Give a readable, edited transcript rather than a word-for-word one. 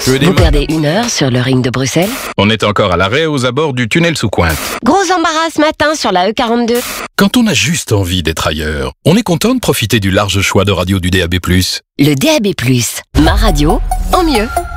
Vous perdez 1 heure sur le ring de Bruxelles. On est encore à l'arrêt aux abords du tunnel sous Cointe. Gros embarras ce matin sur la E42. Quand on a juste envie d'être ailleurs, on est content de profiter du large choix de radio du DAB+. Le DAB+, ma radio en mieux.